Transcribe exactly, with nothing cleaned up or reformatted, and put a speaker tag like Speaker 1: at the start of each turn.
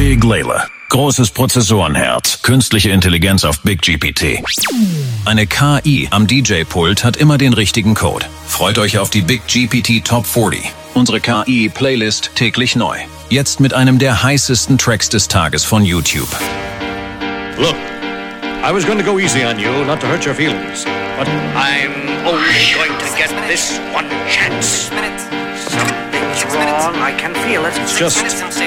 Speaker 1: Big Layla. Großes Prozessorenherz. Künstliche Intelligenz auf Big G P T. Eine K I am D J-Pult hat immer den richtigen Code. Freut euch auf die Big G P T Top vierzig. Unsere K I-Playlist täglich neu. Jetzt mit einem der heißesten Tracks des Tages von YouTube.
Speaker 2: Look, I was going to go easy on you, not to hurt your feelings. But I'm only going to get this one chance. Something's wrong. I can feel it. It's just